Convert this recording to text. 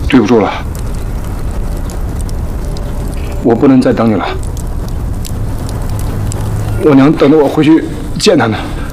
对不住了，我不能再等你了。我娘等着我回去见她呢。